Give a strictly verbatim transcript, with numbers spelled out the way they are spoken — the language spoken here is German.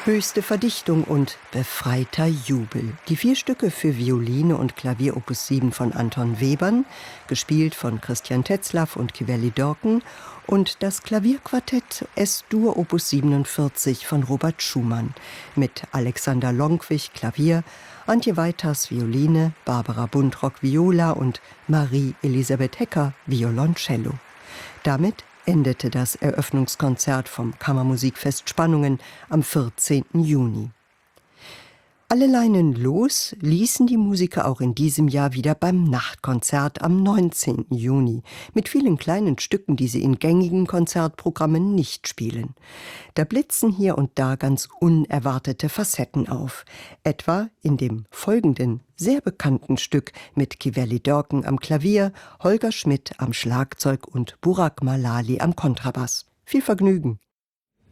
Höchste Verdichtung und befreiter Jubel. Die vier Stücke für Violine und Klavier Opus sieben von Anton Webern, gespielt von Christian Tetzlaff und Kiveli-Dorken, und das Klavierquartett S-Dur Opus siebenundvierzig von Robert Schumann mit Alexander Lonkwich Klavier, Antje Weiters Violine, Barbara Buntrock Viola und Marie-Elisabeth Hecker Violoncello. Damit endete das Eröffnungskonzert vom Kammermusikfest Spannungen am vierzehnten Juni. Alle Leinen los ließen die Musiker auch in diesem Jahr wieder beim Nachtkonzert am neunzehnten Juni, mit vielen kleinen Stücken, die sie in gängigen Konzertprogrammen nicht spielen. Da blitzen hier und da ganz unerwartete Facetten auf, etwa in dem folgenden, sehr bekannten Stück mit Kiveli-Dorken am Klavier, Holger Schmidt am Schlagzeug und Burak Malali am Kontrabass. Viel Vergnügen!